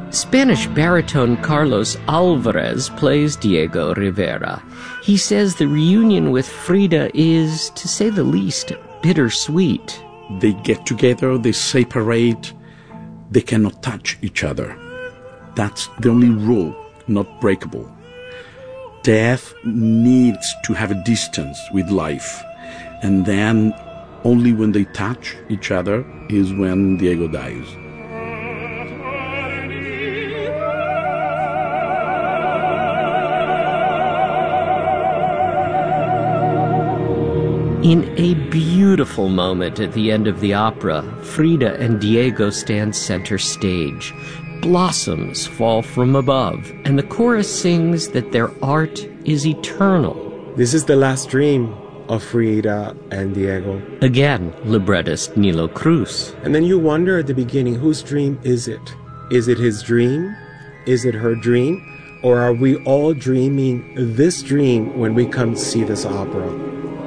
Spanish baritone Carlos Alvarez plays Diego Rivera. He says the reunion with Frida is, to say the least, bittersweet. They get together, they separate, they cannot touch each other. That's the only rule, not breakable. Death needs to have a distance with life, and then only when they touch each other is when Diego dies. In a beautiful moment at the end of the opera, Frida and Diego stand center stage. Blossoms fall from above, and the chorus sings that their art is eternal. This is the last dream of Frida and Diego. Again, librettist Nilo Cruz. And then you wonder at the beginning, whose dream is it? Is it his dream? Is it her dream? Or are we all dreaming this dream when we come to see this opera?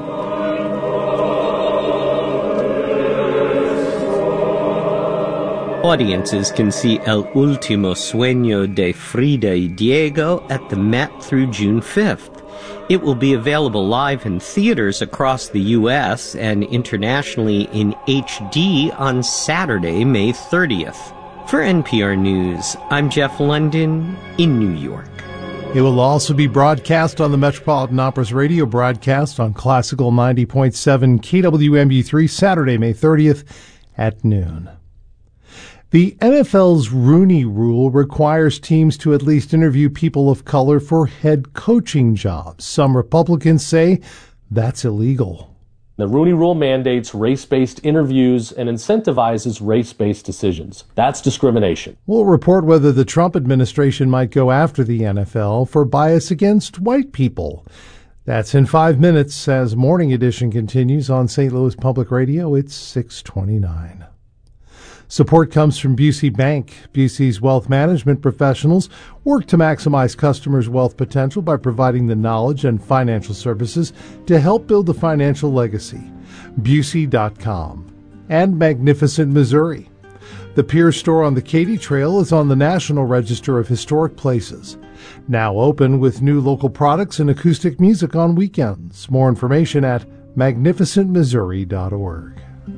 Audiences can see El Último Sueño de Frida y Diego at the Met through June 5th. It will be available live in theaters across the U.S. and internationally in HD on Saturday, May 30th. For NPR News, I'm Jeff London in New York. It will also be broadcast on the Metropolitan Opera's radio broadcast on Classical 90.7 KWMU3 Saturday, May 30th at noon. The NFL's Rooney Rule requires teams to at least interview people of color for head coaching jobs. Some Republicans say that's illegal. The Rooney Rule mandates race-based interviews and incentivizes race-based decisions. That's discrimination. We'll report whether the Trump administration might go after the NFL for bias against white people. That's in 5 minutes as Morning Edition continues on St. Louis Public Radio. It's 6:29. Support comes from Busey Bank. Busey's wealth management professionals work to maximize customers' wealth potential by providing the knowledge and financial services to help build a financial legacy. Busey.com. And Magnificent Missouri. The Pierce store on the Katy Trail is on the National Register of Historic Places. Now open with new local products and acoustic music on weekends. More information at magnificentmissouri.org.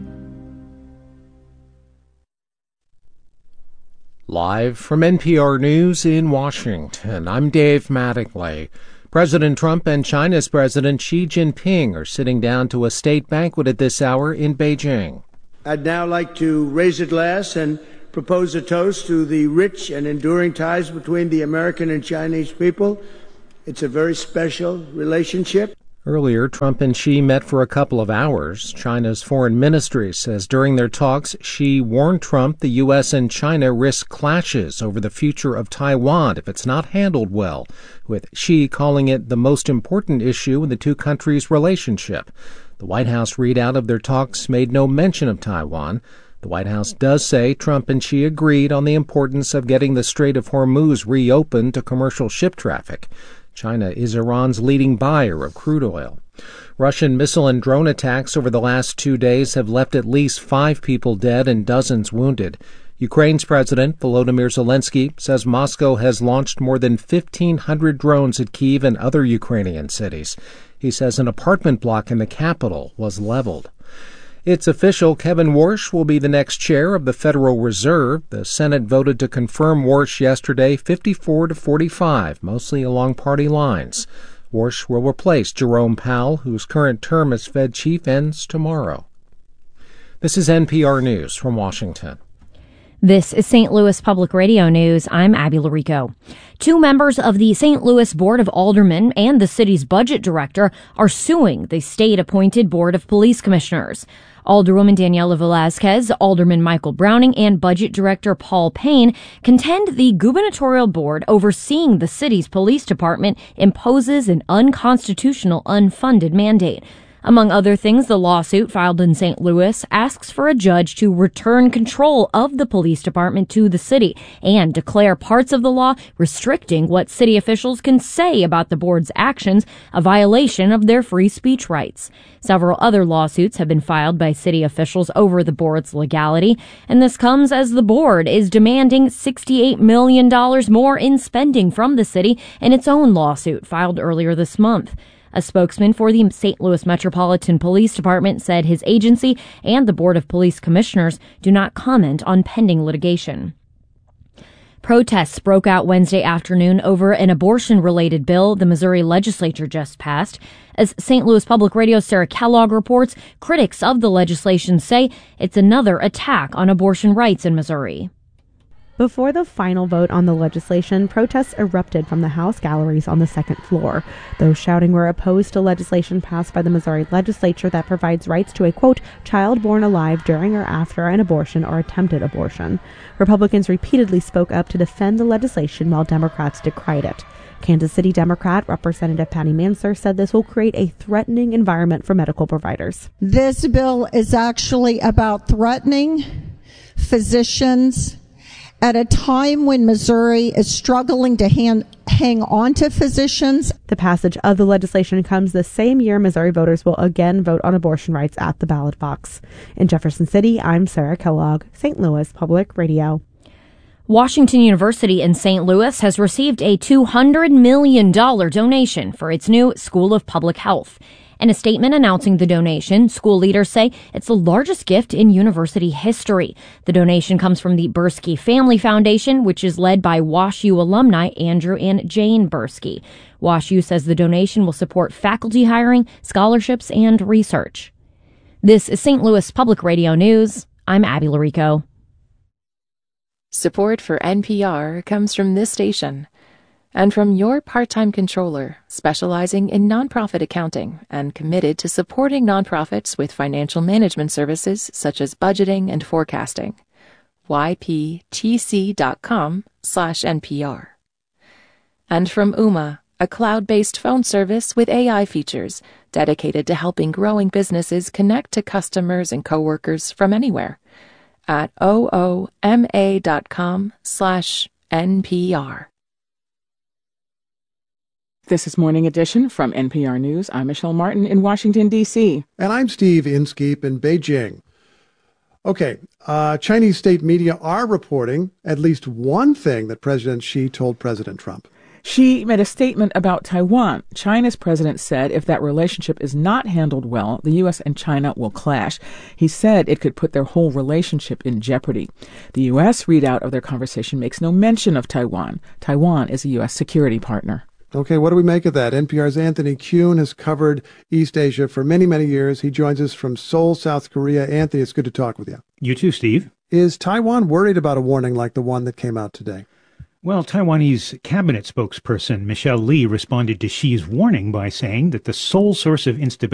Live from NPR News in Washington, I'm Dave Mattingly. President Trump and China's President Xi Jinping are sitting down to a state banquet at this hour in Beijing. I'd now like to raise a glass and propose a toast to the rich and enduring ties between the American and Chinese people. It's a very special relationship. Earlier, Trump and Xi met for a couple of hours. China's foreign ministry says during their talks, Xi warned Trump the U.S. and China risk clashes over the future of Taiwan if it's not handled well, with Xi calling it the most important issue in the two countries' relationship. The White House readout of their talks made no mention of Taiwan. The White House does say Trump and Xi agreed on the importance of getting the Strait of Hormuz reopened to commercial ship traffic. China is Iran's leading buyer of crude oil. Russian missile and drone attacks over the last 2 days have left at least 5 people dead and dozens wounded. Ukraine's President Volodymyr Zelensky says Moscow has launched more than 1,500 drones at Kyiv and other Ukrainian cities. He says an apartment block in the capital was leveled. It's official, Kevin Warsh will be the next chair of the Federal Reserve. The Senate voted to confirm Warsh yesterday 54-45, mostly along party lines. Warsh will replace Jerome Powell, whose current term as Fed chief ends tomorrow. This is NPR News from Washington. This is St. Louis Public Radio News. I'm Abby Larico. 2 members of the St. Louis Board of Aldermen and the city's budget director are suing the state-appointed Board of Police Commissioners. Alderwoman Daniela Velazquez, Alderman Michael Browning, and Budget Director Paul Payne contend the gubernatorial board overseeing the city's police department imposes an unconstitutional, unfunded mandate. Among other things, the lawsuit filed in St. Louis asks for a judge to return control of the police department to the city and declare parts of the law restricting what city officials can say about the board's actions a violation of their free speech rights. Several other lawsuits have been filed by city officials over the board's legality, and this comes as the board is demanding $68 million more in spending from the city in its own lawsuit filed earlier this month. A spokesman for the St. Louis Metropolitan Police Department said his agency and the Board of Police Commissioners do not comment on pending litigation. Protests broke out Wednesday afternoon over an abortion-related bill the Missouri legislature just passed. As St. Louis Public Radio's Sarah Kellogg reports, critics of the legislation say it's another attack on abortion rights in Missouri. Before the final vote on the legislation, protests erupted from the House galleries on the second floor. Those shouting were opposed to legislation passed by the Missouri legislature that provides rights to a, quote, child born alive during or after an abortion or attempted abortion. Republicans repeatedly spoke up to defend the legislation while Democrats decried it. Kansas City Democrat Representative Patty Manser said this will create a threatening environment for medical providers. This bill is actually about threatening physicians at a time when Missouri is struggling to hang on to physicians. The passage of the legislation comes the same year Missouri voters will again vote on abortion rights at the ballot box. In Jefferson City, I'm Sarah Kellogg, St. Louis Public Radio. Washington University in St. Louis has received a $200 million donation for its new School of Public Health. In a statement announcing the donation, school leaders say it's the largest gift in university history. The donation comes from the Bursky Family Foundation, which is led by WashU alumni Andrew and Jane Bursky. WashU says the donation will support faculty hiring, scholarships, and research. This is St. Louis Public Radio News. I'm Abby Larico. Support for NPR comes from this station and from your part-time controller, specializing in nonprofit accounting and committed to supporting nonprofits with financial management services such as budgeting and forecasting. yptc.com/NPR. And from Ooma, a cloud-based phone service with AI features dedicated to helping growing businesses connect to customers and coworkers from anywhere at ooma.com/NPR. This is Morning Edition from NPR News. I'm Michelle Martin in Washington, D.C. And I'm Steve Inskeep in Beijing. Okay, Chinese state media are reporting at least one thing that President Xi told President Trump. Xi made a statement about Taiwan. China's president said if that relationship is not handled well, the U.S. and China will clash. He said it could put their whole relationship in jeopardy. The U.S. readout of their conversation makes no mention of Taiwan. Taiwan is a U.S. security partner. Okay, what do we make of that? NPR's Anthony Kuhn has covered East Asia for many, many years. He joins us from Seoul, South Korea. Anthony, it's good to talk with you. You too, Steve. Is Taiwan worried about a warning like the one that came out today? Well, Taiwanese cabinet spokesperson Michelle Lee responded to Xi's warning by saying that the sole source of instability